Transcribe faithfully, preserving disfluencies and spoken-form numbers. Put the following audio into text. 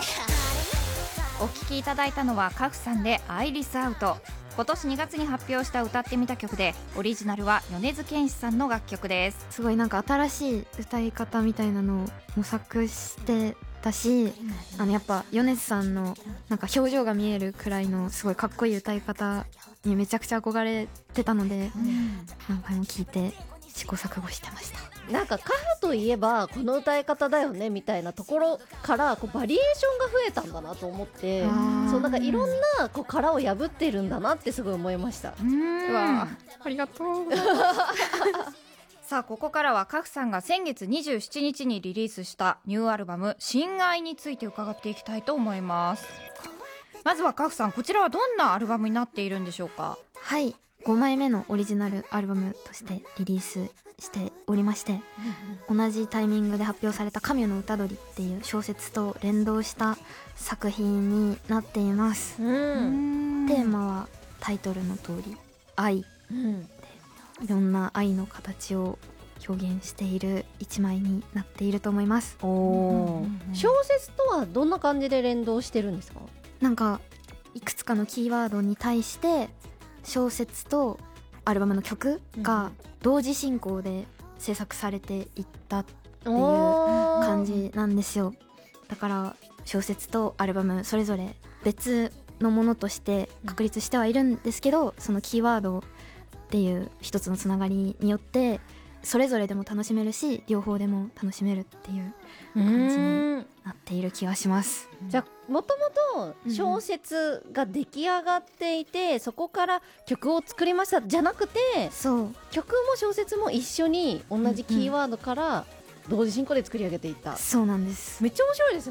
お聴きいただいたのはカフさんでアイリスアウト。今年にがつに発表した歌ってみた曲で、オリジナルは米津玄師さんの楽曲です。 すごいなんか新しい歌い方みたいなのを模索してたし、あのやっぱ米津さんのなんか表情が見えるくらいのすごいかっこいい歌い方にめちゃくちゃ憧れてたので、何回も聞いて試行錯誤してました。 なんかカフといえばこの歌い方だよねみたいなところからこうバリエーションが増えたんだなと思って、そうなんかいろんなこう殻を破ってるんだなってすごい思いました。 うーん、 うわありがとうさあここからはカフさんが先月にじゅうしちにちにリリースしたニューアルバム親愛について伺っていきたいと思います。まずはカフさん、こちらはどんなアルバムになっているんでしょうか？ はい、ごまいめのオリジナルアルバムとしてリリースしておりまして、同じタイミングで発表された神の歌鳥っていう小説と連動した作品になっています。 うん、 テーマはタイトルの通り愛、 うん、 いろんな愛の形を表現している一枚になっていると思います。 おー、小説とはどんな感じで連動してるんですか？ なんかいくつかのキーワードに対して小説とアルバムの曲が同時進行で制作されていったっていう感じなんですよ。だから小説とアルバムそれぞれ別のものとして確立してはいるんですけど、そのキーワードっていう一つのつながりによってそれぞれでも楽しめるし両方でも楽しめるっていう感じになっている気がします。 じゃあもともと小説が出来上がっていて、うん、そこから曲を作りましたじゃなくて、 そう曲も小説も一緒に同じキーワードから同時進行で作り上げていった、うんうん、 そうなんです。 めっちゃ面白いです